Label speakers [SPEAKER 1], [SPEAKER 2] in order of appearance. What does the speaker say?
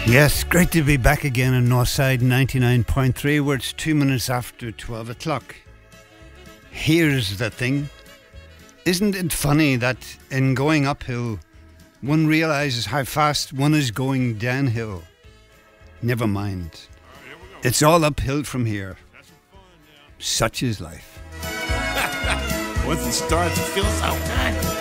[SPEAKER 1] Yes, great to be back again on Northside 99.3, where it's 2 minutes after 12 o'clock. Here's the thing. Isn't it funny that in going uphill, one realises how fast one is going downhill? Never mind. It's all uphill from here. Such is life.
[SPEAKER 2] Once it starts, it feels so good.